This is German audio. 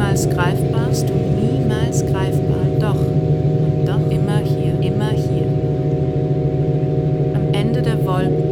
niemals greifbar, bist du niemals greifbar, doch und doch immer hier, immer hier. Am Ende der Wolken